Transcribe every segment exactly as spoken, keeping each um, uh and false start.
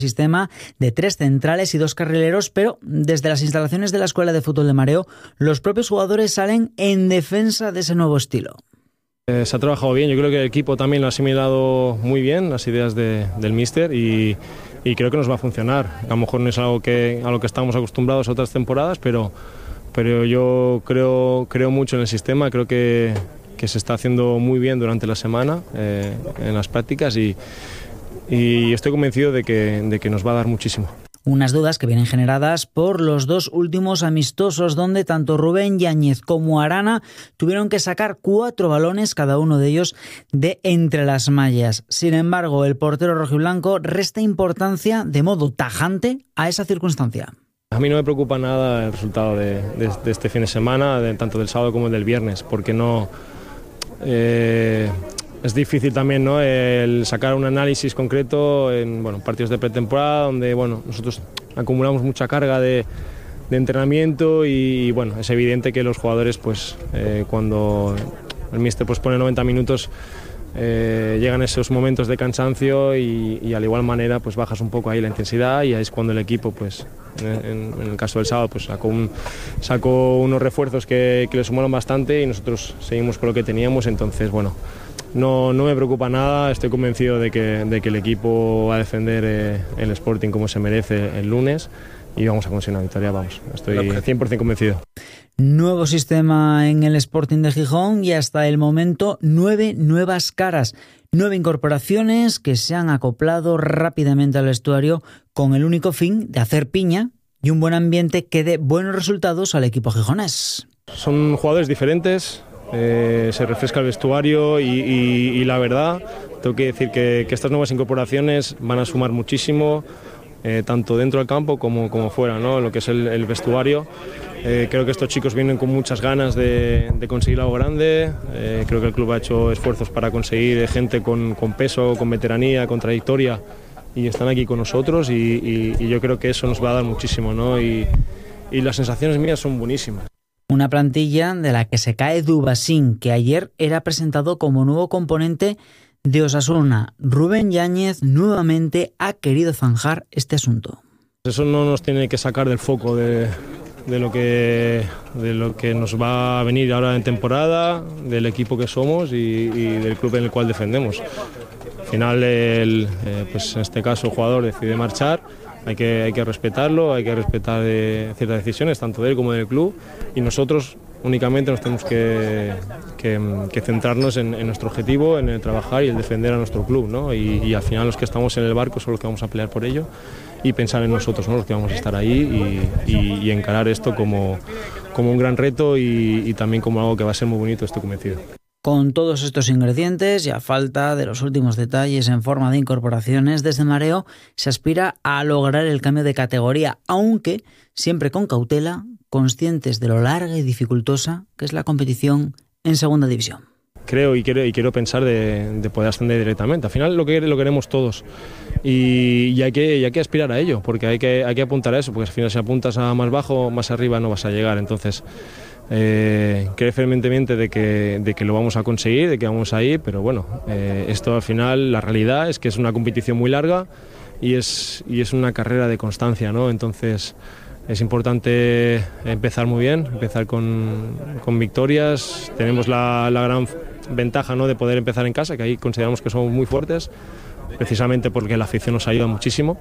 Sistema de tres centrales y dos carrileros, pero desde las instalaciones de la Escuela de Fútbol de Mareo, los propios jugadores salen en defensa de ese nuevo estilo. Eh, se ha trabajado bien, yo creo que el equipo también lo ha asimilado muy bien, las ideas de, del míster, y, y creo que nos va a funcionar. A lo mejor no es algo que, a lo que estamos acostumbrados a otras temporadas, pero, pero yo creo, creo mucho en el sistema, creo que, que se está haciendo muy bien durante la semana eh, en las prácticas, y Y estoy convencido de que, de que nos va a dar muchísimo. Unas dudas que vienen generadas por los dos últimos amistosos, donde tanto Rubén Yáñez como Arana tuvieron que sacar cuatro balones, cada uno de ellos, de entre las mallas. Sin embargo, el portero rojiblanco resta importancia de modo tajante a esa circunstancia. A mí no me preocupa nada el resultado de, de, de este fin de semana, de, tanto del sábado como del viernes, porque no... Eh, Es difícil también, ¿no?, el sacar un análisis concreto en bueno, partidos de pretemporada, donde bueno, nosotros acumulamos mucha carga de, de entrenamiento, y bueno, es evidente que los jugadores, pues eh, cuando el míster pues, pone noventa minutos, eh, llegan esos momentos de cansancio, y, y al igual manera pues bajas un poco ahí la intensidad, y ahí es cuando el equipo, pues en, en el caso del sábado, pues sacó, un, sacó unos refuerzos que, que le sumaron bastante, y nosotros seguimos con lo que teníamos. Entonces bueno, No, no me preocupa nada, estoy convencido de que, de que el equipo va a defender eh, el Sporting como se merece el lunes, y vamos a conseguir una victoria, vamos, estoy cien por ciento convencido. Nuevo sistema en el Sporting de Gijón, y hasta el momento nueve nuevas caras, nueve incorporaciones que se han acoplado rápidamente al vestuario con el único fin de hacer piña y un buen ambiente que dé buenos resultados al equipo gijonés. Son jugadores diferentes. Eh, se refresca el vestuario, y, y, y la verdad tengo que decir que, que estas nuevas incorporaciones van a sumar muchísimo, eh, tanto dentro del campo como, como fuera, ¿no?, lo que es el, el vestuario. Eh, creo que estos chicos vienen con muchas ganas de, de conseguir algo grande. Eh, creo que el club ha hecho esfuerzos para conseguir gente con, con peso, con veteranía, con trayectoria, y están aquí con nosotros, y, y, y yo creo que eso nos va a dar muchísimo, ¿no?, y, y las sensaciones mías son buenísimas. Una plantilla de la que se cae Dubasín, que ayer era presentado como nuevo componente de Osasuna. Rubén Yáñez nuevamente ha querido zanjar este asunto. Eso no nos tiene que sacar del foco de, de, lo que, de lo que nos va a venir ahora en temporada, del equipo que somos, y, y del club en el cual defendemos. Al final, el, eh, pues en este caso, el jugador decide marchar. Hay que, hay que respetarlo, hay que respetar eh, ciertas decisiones, tanto de él como del club, y nosotros únicamente nos tenemos que, que, que centrarnos en, en nuestro objetivo, en el trabajar y el defender a nuestro club, ¿no? Y, y al final los que estamos en el barco son los que vamos a pelear por ello, y pensar en nosotros, ¿no?, los que vamos a estar ahí, y, y, y encarar esto como, como un gran reto, y, y también como algo que va a ser muy bonito, estoy convencido. Con todos estos ingredientes y a falta de los últimos detalles en forma de incorporaciones, desde Mareo se aspira a lograr el cambio de categoría, aunque siempre con cautela, conscientes de lo larga y dificultosa que es la competición en segunda división. Creo y quiero, y quiero pensar de, de poder ascender directamente. Al final lo, que, lo queremos todos, y, y, hay que, y hay que aspirar a ello, porque hay que, hay que apuntar a eso, porque al final si apuntas a más bajo, más arriba no vas a llegar. Entonces Eh, creo fervientemente de que, de que lo vamos a conseguir, de que vamos a ir, pero bueno, eh, esto al final, la realidad es que es una competición muy larga, y es, y es una carrera de constancia, ¿no? Entonces es importante empezar muy bien, empezar con, con victorias. Tenemos la, la gran ventaja, ¿no?, de poder empezar en casa, que ahí consideramos que somos muy fuertes, precisamente porque la afición nos ayuda muchísimo.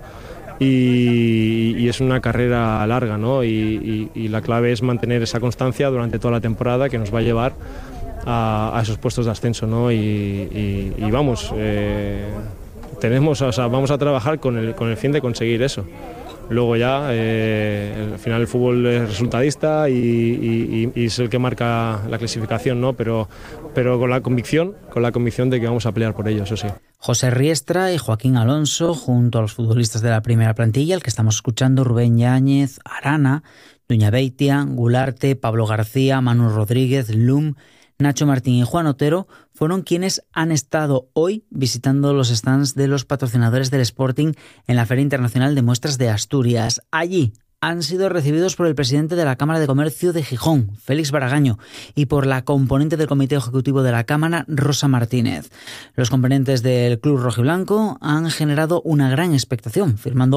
Y, y es una carrera larga, ¿no? Y, y, y la clave es mantener esa constancia durante toda la temporada, que nos va a llevar a, a esos puestos de ascenso, ¿no? Y, y, y vamos, eh, tenemos, o sea, vamos a trabajar con el, con el fin de conseguir eso. Luego ya, eh, al final el fútbol es resultadista, y, y, y es el que marca la clasificación, ¿no? Pero, pero con la convicción, con la convicción de que vamos a pelear por ello, eso sí. José Riestra y Joaquín Alonso, junto a los futbolistas de la primera plantilla, el que estamos escuchando, Rubén Yáñez, Arana, Duña Beitia, Gularte, Pablo García, Manu Rodríguez, Lum, Nacho Martín y Juan Otero, fueron quienes han estado hoy visitando los stands de los patrocinadores del Sporting en la Feria Internacional de Muestras de Asturias. Allí han sido recibidos por el presidente de la Cámara de Comercio de Gijón, Félix Baragaño, y por la componente del Comité Ejecutivo de la Cámara, Rosa Martínez. Los componentes del Club Rojiblanco han generado una gran expectación, firmando